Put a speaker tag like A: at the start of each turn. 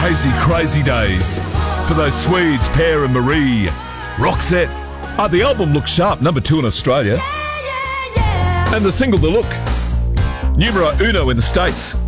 A: Crazy, crazy days for those Swedes, Per and Marie. Roxette. The album looks sharp, number 2 in Australia. And the single, The Look, numero uno in the States.